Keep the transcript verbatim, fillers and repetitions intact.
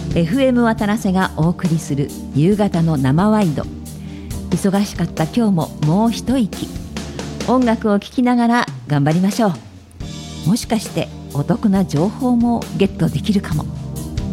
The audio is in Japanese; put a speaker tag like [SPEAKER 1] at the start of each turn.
[SPEAKER 1] エフエム 渡良瀬がお送りする夕方の生ワイド。忙しかった今日ももう一息、音楽を聴きながら頑張りましょう。もしかしてお得な情報もゲットできるかも。